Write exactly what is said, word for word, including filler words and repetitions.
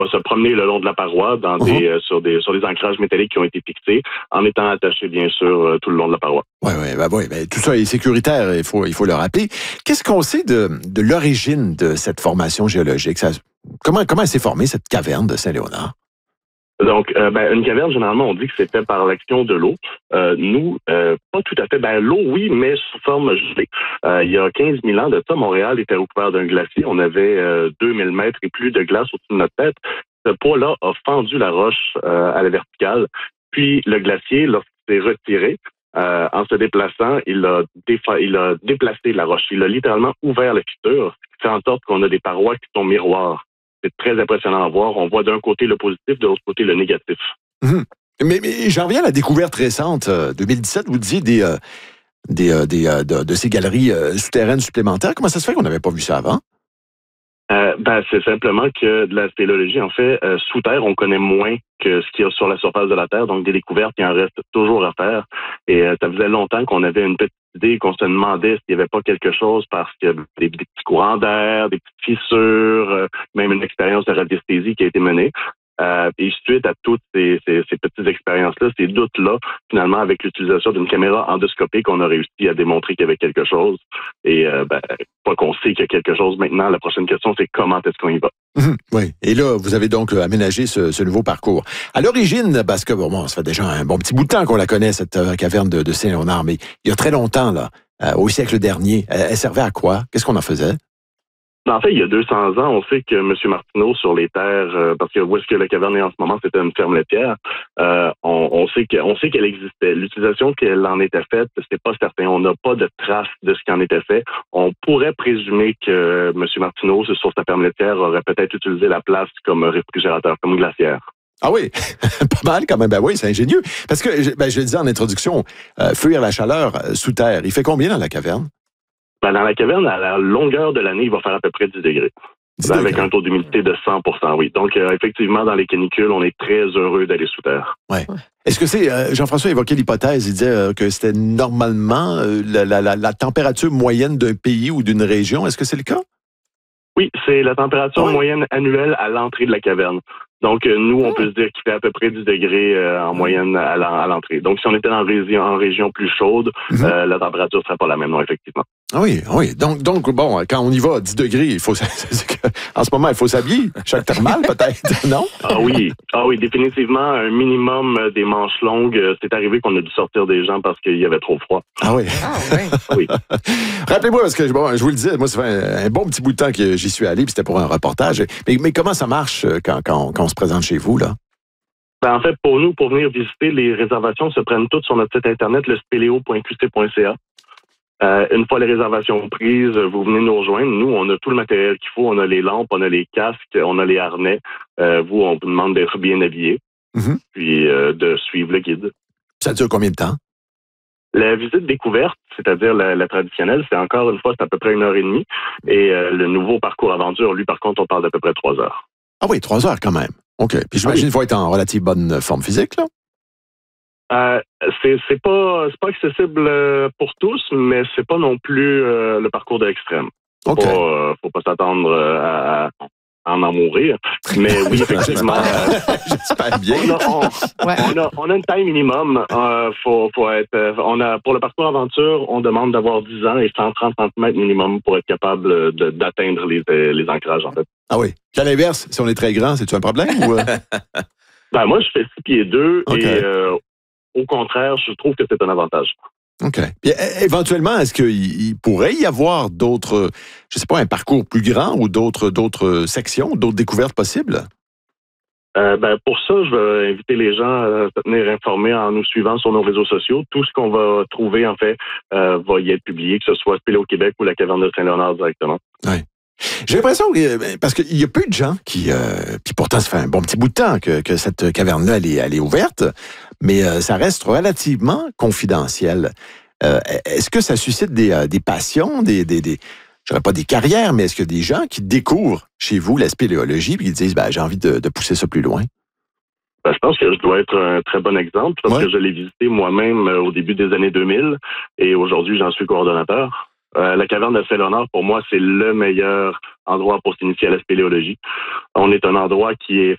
va se promener le long de la paroi dans Uh-huh. des, euh, sur des sur des ancrages métalliques qui ont été piquetés, en étant attaché bien sûr euh, tout le long de la paroi. Oui, oui, ben oui, ben, tout ça est sécuritaire, il faut, il faut le rappeler. Qu'est-ce qu'on sait de, de l'origine de cette formation géologique? Ça, comment, comment elle s'est formée, cette caverne de Saint-Léonard? Donc, euh, ben, une caverne, généralement, on dit que c'est fait par l'action de l'eau. Euh, nous, euh, pas tout à fait. Ben, l'eau, oui, mais sous forme gelée. Euh, il y a quinze mille ans de ça, Montréal était recouvert d'un glacier. On avait euh, deux mille mètres et plus de glace au-dessus de notre tête. Ce poids-là a fendu la roche euh, à la verticale. Puis, le glacier, lorsqu'il s'est retiré, euh, en se déplaçant, il a, défa- il a déplacé la roche. Il a littéralement ouvert la fissure, ce qui fait en sorte qu'on a des parois qui sont miroirs. C'est très impressionnant à voir. On voit d'un côté le positif, de l'autre côté le négatif. Mmh. Mais, mais j'en reviens à la découverte récente, euh, deux mille dix-sept, vous disiez des, euh, des, euh, des, euh, de, de ces galeries euh, souterraines supplémentaires. Comment ça se fait qu'on n'avait pas vu ça avant? Euh, ben, c'est simplement que de la spéléologie, en fait, euh, sous terre, on connaît moins que ce qu'il y a sur la surface de la Terre. Donc, des découvertes, il en reste toujours à faire. Et euh, ça faisait longtemps qu'on avait une petite idée, qu'on se demandait s'il n'y avait pas quelque chose parce qu'il y a des, des petits courants d'air, des petites fissures, euh, même une expérience de radiesthésie qui a été menée. Euh, et suite à toutes ces, ces, ces petites expériences-là, ces doutes-là, finalement, avec l'utilisation d'une caméra endoscopique, on a réussi à démontrer qu'il y avait quelque chose. Et euh, ben, pas qu'on sait qu'il y a quelque chose maintenant, la prochaine question, c'est comment est-ce qu'on y va? Mmh, oui. Et là, vous avez donc aménagé ce, ce nouveau parcours. À l'origine, parce que bon, bon, ça fait déjà un bon petit bout de temps qu'on la connaît, cette euh, caverne de, de Saint-Léonard, mais il y a très longtemps, là, euh, au siècle dernier, elle, elle servait à quoi? Qu'est-ce qu'on en faisait? En fait, il y a deux cents ans, on sait que M. Martineau, sur les terres, euh, parce que où est-ce que la caverne est en ce moment, c'était une ferme laitière, euh, on, on sait que, on sait qu'elle existait. L'utilisation qu'elle en était faite, c'est pas certain. On n'a pas de traces de ce qui en était fait. On pourrait présumer que M. Martineau, sur sa ferme laitière, aurait peut-être utilisé la place comme réfrigérateur, comme glacière. Ah oui, pas mal quand même. Ben oui, c'est ingénieux. Parce que, ben, je le disais en introduction, euh, fuir la chaleur euh, sous terre, il fait combien dans la caverne? Ben, dans la caverne, à la longueur de l'année, il va faire à peu près dix degrés. dix Avec degrés. un taux d'humidité de cent pour cent, oui. Donc, euh, effectivement, dans les canicules, on est très heureux d'aller sous terre. Ouais. Est-ce que c'est, euh, Jean-François évoquait l'hypothèse, il disait euh, que c'était normalement euh, la, la, la, la température moyenne d'un pays ou d'une région. Est-ce que c'est le cas? Oui, c'est la température Ouais. moyenne annuelle à l'entrée de la caverne. Donc, euh, nous, on peut se dire qu'il fait à peu près dix degrés euh, en moyenne à l'en- à l'entrée. Donc, si on était en région, en région plus chaude, Mhm. euh, la température ne serait pas la même, non, effectivement. Ah oui, ah oui. Donc, donc, bon, quand on y va à dix degrés, il faut, c'est que, en ce moment, il faut s'habiller. Choc thermal, peut-être, non? Ah oui, ah oui, définitivement, un minimum euh, des manches longues. Euh, C'est arrivé qu'on a dû sortir des gens parce qu'il y avait trop froid. Ah oui. Ah oui. Oui. Rappelez-moi, parce que bon, je vous le disais, moi, ça fait un, un bon petit bout de temps que j'y suis allé, puis c'était pour un reportage. Mais, mais comment ça marche euh, quand, quand, quand on se présente chez vous, là? Ben, en fait, pour nous, pour venir visiter, les réservations se prennent toutes sur notre site internet, le spéléo point q c point c a. Euh, une fois les réservations prises, vous venez nous rejoindre. Nous, on a tout le matériel qu'il faut. On a les lampes, on a les casques, on a les harnais. Euh, vous, on vous demande d'être bien habillé, Mhm. puis euh, de suivre le guide. Ça dure combien de temps? La visite découverte, c'est-à-dire la, la traditionnelle, c'est encore une fois, c'est à peu près une heure et demie. Et euh, le nouveau parcours aventure, lui, par contre, on parle d'à peu près trois heures. Ah oui, trois heures quand même. OK. Puis j'imagine qu'il faut être en relative bonne forme physique, là? Euh, c'est, c'est pas c'est pas accessible euh, pour tous, mais c'est pas non plus euh, le parcours de l'extrême. Faut OK. pas, euh, faut pas s'attendre euh, à, à en en mourir. Mais oui, effectivement, euh, J'espère bien. on, a, on, Ouais. on, a, on a une taille minimum. Euh, faut, faut être, euh, on a, pour le parcours aventure, on demande d'avoir dix ans et cent trente centimètres minimum pour être capable de, d'atteindre les, les ancrages, en fait. Ah oui. Puis à l'inverse, si on est très grand, c'est-tu un problème ou... euh? Ben, moi, je fais six pieds deux OK. et euh, au contraire, je trouve que c'est un avantage. OK. Puis, é- éventuellement, est-ce qu'il il pourrait y avoir d'autres, je sais pas, un parcours plus grand ou d'autres, d'autres sections, d'autres découvertes possibles? Euh, ben, pour ça, je vais inviter les gens à se tenir informés en nous suivant sur nos réseaux sociaux. Tout ce qu'on va trouver, en fait, euh, va y être publié, que ce soit Spéléo Québec ou la Caverne de Saint-Léonard directement. Oui. J'ai l'impression que, parce qu'il y a peu de gens qui, euh, puis pourtant ça fait un bon petit bout de temps que, que cette caverne-là, elle est, elle est ouverte, mais euh, ça reste relativement confidentiel. Euh, est-ce que ça suscite des, euh, des passions, des, des, des je dirais pas des carrières, mais est-ce qu'il y a des gens qui découvrent chez vous la spéléologie et qui disent, ben, j'ai envie de, de pousser ça plus loin? Ben, je pense que je dois être un très bon exemple parce Ouais. que je l'ai visité moi-même euh, au début des années deux mille et aujourd'hui, j'en suis coordonnateur. Euh, la caverne de Saint-Léonard, pour moi, c'est le meilleur endroit pour s'initier à la spéléologie. On est un endroit qui est